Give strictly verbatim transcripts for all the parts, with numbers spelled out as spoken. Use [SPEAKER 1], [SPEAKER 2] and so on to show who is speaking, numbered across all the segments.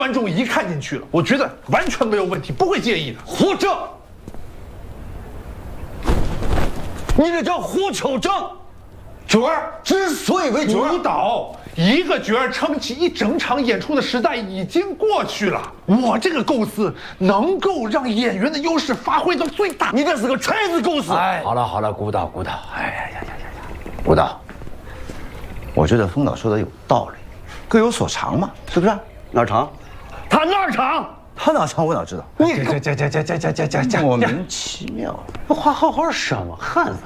[SPEAKER 1] 观众一看进去了，我觉得完全没有问题，不会介意的。
[SPEAKER 2] 胡正，你这叫胡求正。角儿之所以为角儿，
[SPEAKER 1] 舞蹈一个角儿撑起一整场演出的时代已经过去了。我这个构思能够让演员的优势发挥到最大。
[SPEAKER 2] 你这是个锤子构思。
[SPEAKER 3] 哎，好了好了，鼓捣鼓捣。哎呀呀呀呀呀！鼓捣，我觉得冯导说的有道理，各有所长嘛，是不是？
[SPEAKER 2] 哪儿长？他哪儿长？
[SPEAKER 3] 他哪长我哪知道？
[SPEAKER 2] 你
[SPEAKER 1] 这这这这这这这这这
[SPEAKER 3] 莫名其妙。
[SPEAKER 2] 这话好好说嘛，汉子。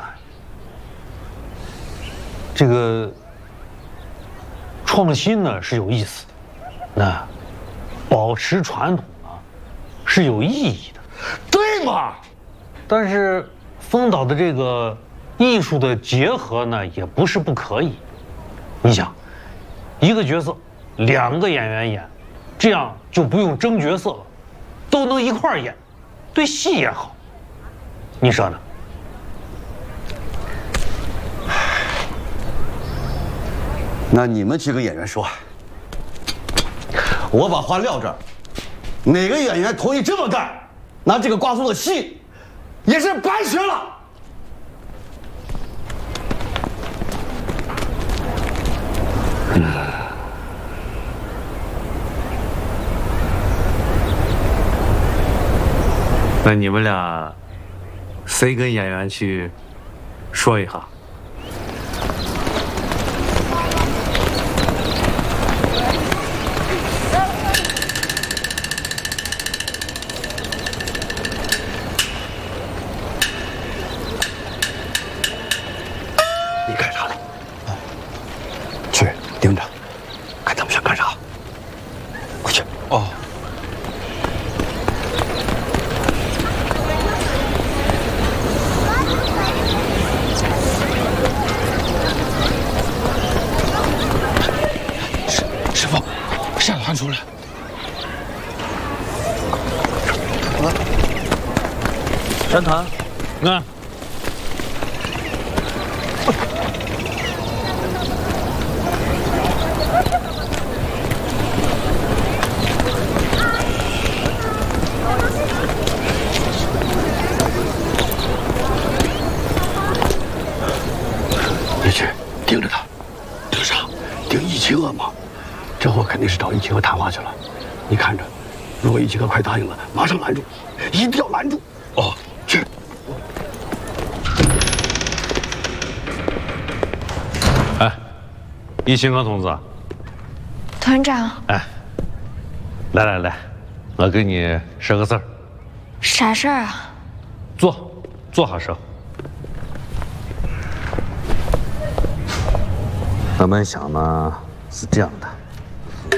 [SPEAKER 2] 这个创新呢是有意思的，那保持传统呢是有意义的，对吗？但是冯导的这个艺术的结合呢也不是不可以。你想，一个角色两个演员演，这样就不用争角色了，都能一块儿演，对戏也好。你说呢？
[SPEAKER 3] 那你们几个演员说，我把话撂这儿，哪个演员同意这么干，那这个瓜叔的戏也是白学了。
[SPEAKER 2] 嗯，那你们俩谁跟演员去说一下？
[SPEAKER 3] 盯着，看他们想干啥。快去！哦。师师傅，下团出来。啊！
[SPEAKER 2] 山团，嗯。
[SPEAKER 3] 盯着他，盯啥？盯一齐恶嘛。这货肯定是找一齐恶谈话去了。你看着，如果一齐恶快答应了，马上拦住，一定要拦住。哦，去。
[SPEAKER 2] 哎，一齐恶同志。
[SPEAKER 4] 团长。
[SPEAKER 2] 哎，来来来，我跟你说个事儿。
[SPEAKER 4] 啥事儿啊？
[SPEAKER 2] 坐，坐下说。我们想呢是这样的，